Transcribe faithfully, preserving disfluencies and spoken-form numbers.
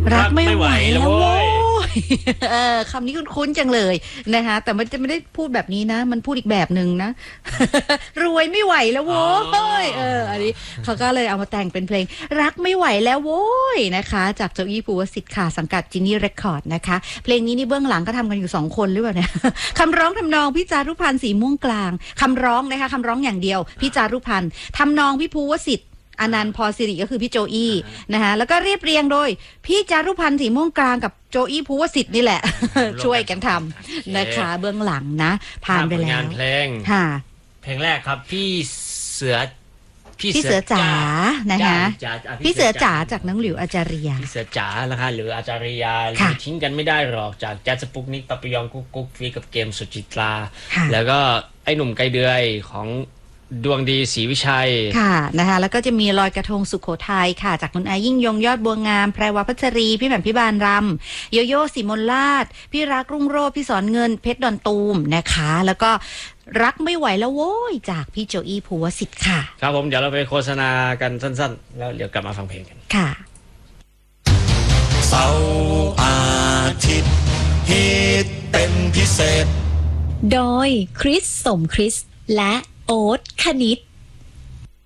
รักไม่ไหวแล้วโว้ยเออคำนี้คุ้นๆจังเลยนะคะแต่มันจะไม่ได้พูดแบบนี้นะมันพูดอีกแบบหนึ่งนะ รวยไม่ไหวแล้วโว้ยเอออันนี้เขาก็เลยเอามาแต่งเป็นเพลงรักไม่ไหวแล้วโว้ยนะคะจากโจอี้ภูวสิทธิ์ค่ะสังกัดจินนี่เรคคอร์ดนะคะเพลงนี้นี่เบื้องหลังก็ทำกันอยู่สองคนหรือเปล่าเนี่ย คำร้องทำนองพี่จารุพันธ์สีม่วงกลางคำร้องนะคะคำร้องอย่างเดียวพี่จารุพันธ์ทำนองพี่ภูวสิทธิ์อนันต์พรสิริก็คือพี่โจอี้นะคะแล้วก็เรียบเรียงโดยพี่จารุพันธ์สีม่วงกลางกับโจอี้ภูวสิทธิ์นี่แหละ ช่วยกันทำนะคะเบื้องหลังนะผ่านไปแล้วงานเพลงค่ะเพลงแรกครับพี่เสือพี่เสือจ๋านะคะพี่เสือจ๋าจากน้องหลิวอาจาริยาพี่เสือจ๋านะคะหรืออาจาริยาทิ้งกันไม่ได้หรอกจากแจ๊สสปุกนิกปะปยองกุ๊กกุ๊กฟีกับเกมสุจิตราแล้วก็ไอ้หนุ่มไกเดือยของดวงดีศรีวิชัยค่ะนะคะแล้วก็จะมีลอยกระทงสุโขทัยค่ะจากคุณอายิ่งยงยอดบัวงามแพรวพัชรีพี่แหม่มพี่บานรำโยโย่สีมนลาดพี่รักรุ่งโรจน์พี่สอนเงินเพชรดอนตูมนะคะแล้วก็รักไม่ไหวแล้วโว้ยจากพี่โจอี้ภูวสิทธิ์ค่ะครับผมเดี๋ยวเราไปโฆษณากันสั้นๆแล้วเดี๋ยวกลับมาฟังเพลงกันค่ะเสาร์อาทิตย์ฮิตเป็นพิเศษโดยคริสสมคริสและโอ๊ตคณิต